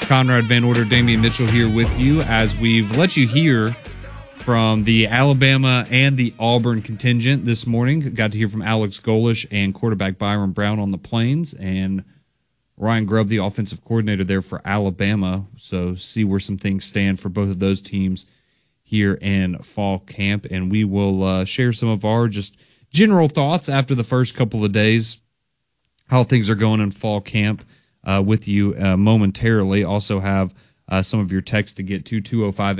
Conrad Van Order, Damian Mitchell here with you as we've let you hear from the Alabama and the Auburn contingent this morning. Got to hear from Alex Golesh and quarterback Byron Brown on the Plains, and Ryan Grubb, the offensive coordinator there for Alabama. So see where some things stand for both of those teams here in fall camp. And we will share some of our just general thoughts after the first couple of days, how things are going in fall camp with you momentarily. Also have some of your text to get to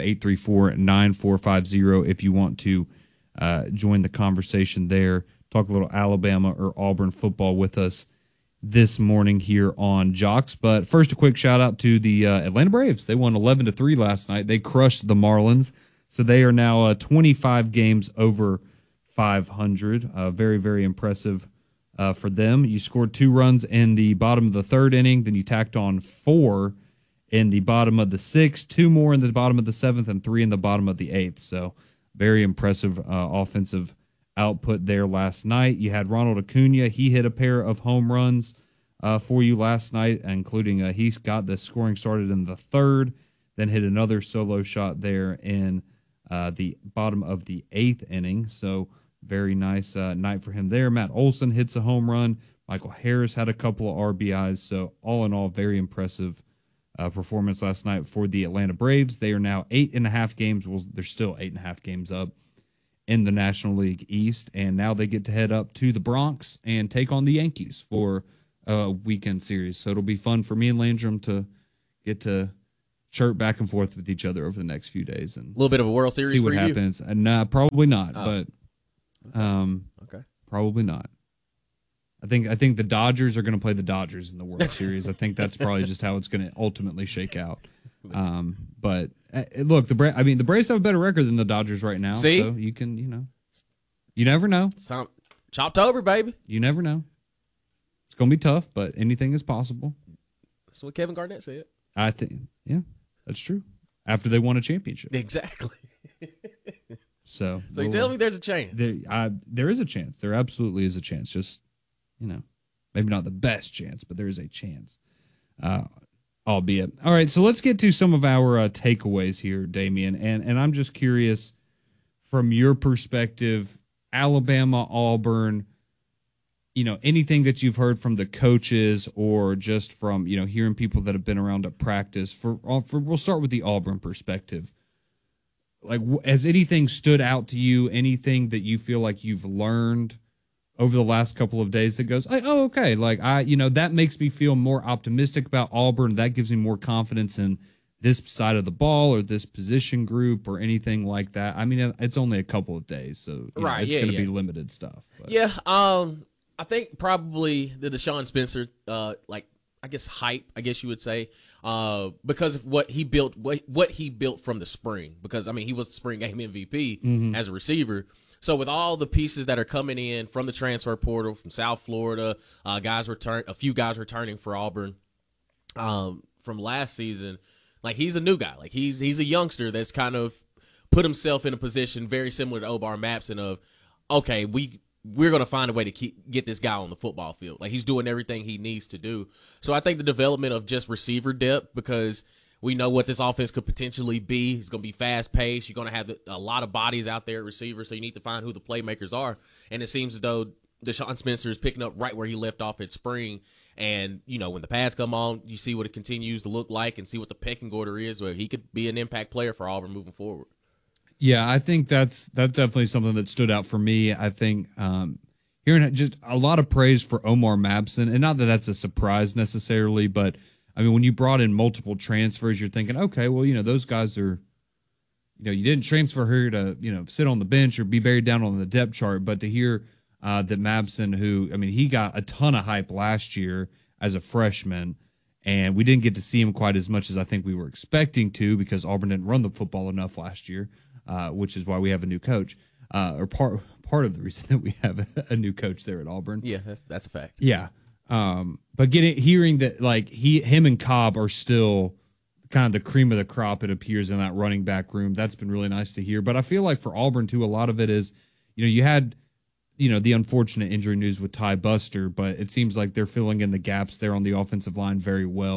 205-834-9450 if you want to join the conversation there. Talk a little Alabama or Auburn football with us this morning here on Jocks. But first, a quick shout out to the Atlanta Braves. They won 11-3 last night. They crushed the Marlins, so they are now 25 games over 500. Very, very impressive for them. You scored 2 runs in the bottom of the third inning, then you tacked on 4 in the bottom of the 6th, 2 more in the bottom of the 7th, and 3 in the bottom of the 8th. So very impressive offensive output there last night. You had Ronald Acuna. He hit a pair of home runs for you last night, including he got the scoring started in the 3rd, then hit another solo shot there in the bottom of the 8th inning. So very nice night for him there. Matt Olson hits a home run. Michael Harris had a couple of RBIs. So all in all, very impressive performance last night for the Atlanta Braves. They are now 8.5 games. Well, they're still 8.5 games up in the National League East, and now they get to head up to the Bronx and take on the Yankees for a weekend series. So it'll be fun for me and Landrum to get to chirp back and forth with each other over the next few days and a little bit of a World Series. See what for happens. And probably not, but okay, probably not. I think the Dodgers are going to play the Dodgers in the World Series. I think that's probably just how it's going to ultimately shake out. But look, the Braves have a better record than the Dodgers right now. See? So you can, you never know. Chopped over, baby. You never know. It's going to be tough, but anything is possible. That's what Kevin Garnett said. I think, yeah, that's true. After they won a championship. Exactly. So you tell me there's a chance. There is a chance. There absolutely is a chance. Just, maybe not the best chance, but there is a chance. Albeit. All right, so let's get to some of our takeaways here, Damian. And I'm just curious, from your perspective, Alabama, Auburn, anything that you've heard from the coaches or just from, hearing people that have been around at practice. We'll start with the Auburn perspective. Like, has anything stood out to you, anything that you feel like you've learned over the last couple of days that goes, oh, okay, like that makes me feel more optimistic about Auburn. That gives me more confidence in this side of the ball or this position group or anything like that. I mean, it's only a couple of days, so it's going to be limited stuff. But. Yeah, I think probably the Deshaun Spencer, hype, I guess you would say, because of what he built from the spring. Because he was the spring game MVP as a receiver. So with all the pieces that are coming in from the transfer portal, from South Florida, a few guys returning for Auburn from last season, like he's a new guy. Like he's a youngster that's kind of put himself in a position very similar to Omar Mapson of, okay, we're going to find a way to get this guy on the football field. Like he's doing everything he needs to do. So I think the development of just receiver depth, because we know what this offense could potentially be. It's going to be fast-paced. You're going to have a lot of bodies out there at receiver, so you need to find who the playmakers are. And it seems as though Deshaun Spencer is picking up right where he left off at spring. And, when the pads come on, you see what it continues to look like and see what the pecking order is, where he could be an impact player for Auburn moving forward. Yeah, I think that's definitely something that stood out for me. I think hearing just a lot of praise for Omar Mapson, and not that that's a surprise necessarily, but when you brought in multiple transfers, you're thinking, okay, well, those guys are, you didn't transfer her to, sit on the bench or be buried down on the depth chart. But to hear that Mapson, who, he got a ton of hype last year as a freshman, and we didn't get to see him quite as much as I think we were expecting to because Auburn didn't run the football enough last year, which is why we have a new coach, or part of the reason that we have a new coach there at Auburn. Yeah, that's a fact. Yeah. But hearing that like him and Cobb are still kind of the cream of the crop, it appears, in that running back room. That's been really nice to hear. But I feel like for Auburn too, a lot of it is, you had, the unfortunate injury news with Ty Buster, but it seems like they're filling in the gaps there on the offensive line very well.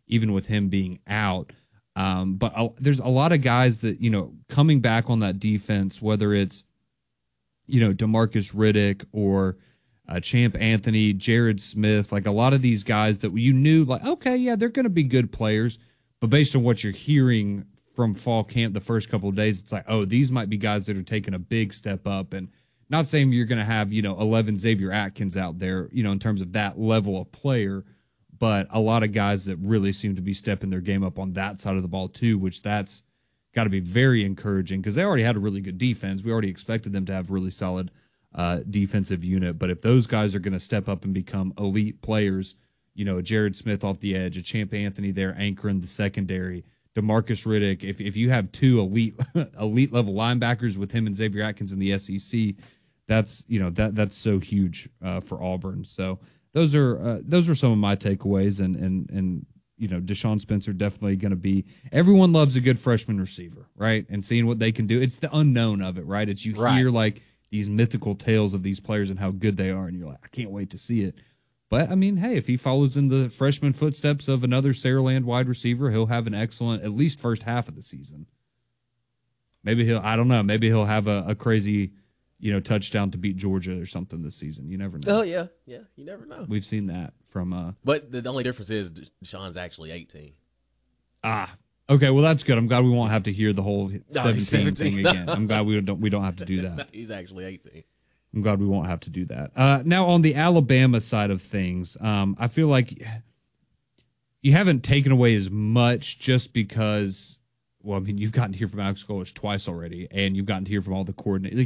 even with him being out. But there's a lot of guys that, coming back on that defense, whether it's, DeMarcus Riddick or Champ Anthony, Jared Smith, like a lot of these guys that you knew, like, okay, yeah, they're going to be good players. But based on what you're hearing from fall camp the first couple of days, it's like, oh, these might be guys that are taking a big step up. And not saying you're going to have, 11 Xavier Atkins out there, in terms of that level of player, but a lot of guys that really seem to be stepping their game up on that side of the ball too, which that's got to be very encouraging because they already had a really good defense. We already expected them to have really solid defensive unit. But if those guys are going to step up and become elite players, a Jared Smith off the edge, a Champ Anthony there anchoring the secondary, DeMarcus Riddick, if you have two elite level linebackers with him and Xavier Atkins in the SEC, that's that's so huge for Auburn. So those are some of my takeaways, and Deshaun Spencer definitely going to be. Everyone loves a good freshman receiver, right? And seeing what they can do. It's the unknown of it, right? It's hear like these mythical tales of these players and how good they are, and you're like, I can't wait to see it. But I mean, hey, if he follows in the freshman footsteps of another Saraland wide receiver, he'll have an excellent at least first half of the season. Maybe he'll have a crazy, touchdown to beat Georgia or something this season. You never know. Oh yeah, you never know. We've seen that from. But the only difference is Deshaun's actually 18. Okay. Well, that's good. I'm glad we won't have to hear the whole 17 thing again. I'm glad we don't have to do that. He's actually 18. I'm glad we won't have to do that. Now, on the Alabama side of things, I feel like you haven't taken away as much just because, well, I mean, you've gotten to hear from Alex Golesh twice already, and you've gotten to hear from all the coordinators.